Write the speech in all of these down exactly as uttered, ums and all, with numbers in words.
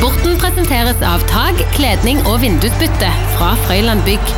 Sporten presenteres av tag, kledning og vindusbytte fra Frøyland Bygg.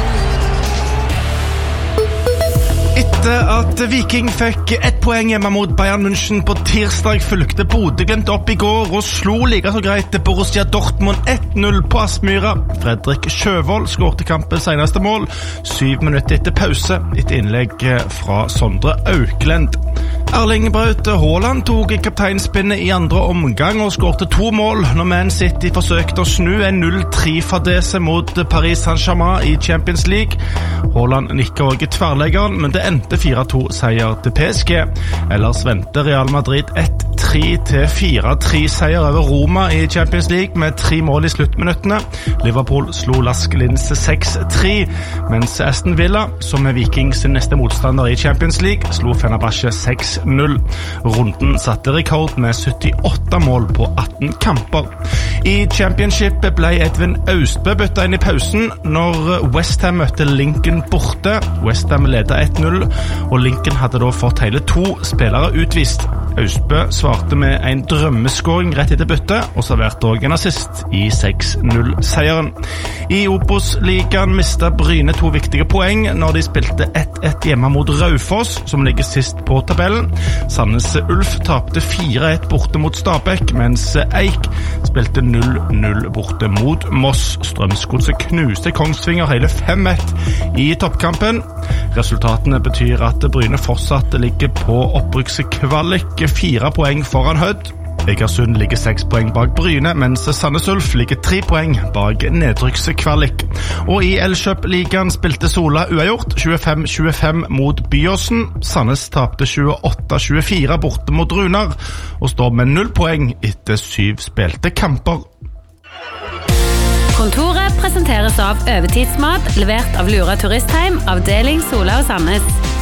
Etter at Viking fikk ett poeng hjemme mot Bayern München på tirsdag, fulgte Bodø/Glimt opp i går og slo like så greit til Borussia Dortmund ett null på Aspmyra. Fredrik Sjøvold skårte kampens seneste mål, syv minutter etter pause, etter innlegg fra Sondre Auklend. Erling Braut Haaland tok kapteinspinnet i andre omgang og skårte to mål når Man City forsøkte å snu en null tre-fadese mot Paris Saint-Germain i Champions League. Haaland nikket også i tverrleggeren, men det endte fire to seier til P S G. Ellers venter Real Madrid ett tre til fire tre seier over Roma i Champions League med tre mål i sluttminuttene. Liverpool slo Lask Linz seks tre, mens Aston Villa, som er Vikings neste motstander i Champions League, slo Fenerbahçe seks null. Runden satte rekord med syttiåtte mål på atten kamper. I Championship ble Edvin Austbø byttet inn i pausen når West Ham møtte Lincoln borte. West Ham ledet ett null, og Lincoln hadde da fått hele to spillere utvist. Austbø svarte med en drømmeskåring rett etter bytte, og serverte også en assist i seks null-seieren. I Obos-ligaen mistet Bryne to viktige poeng når de spilte ett ett hjemme mot Raufoss, som ligger sist på tabellen. Sandnes Ulf tapte fire ett borte mot Stabæk, mens Eik spilte null null borte mot Moss. Strømsgodset knuste Kongsvinger hele fem ett i toppkampen. Resultatene betyr at Bryne fortsatt ligger på opprykkskvalik, fire poeng foran Hødd. Egersund ligger seks poeng bak Bryne, mens Sandnes Ulf ligger tre poeng bak nedrykkskvalik. Og i Elkjøp-ligaen spilte Sola uavgjort tjuefem tjuefem mot Byåsen. Sandnes tapte tjueåtte tjuefire borte mot Runar, og står med null poeng etter syv spilte kamper. Kontoret presenteres av Øvetidsmat, levert av Lura Turistheim, avdeling Sola og Sandnes.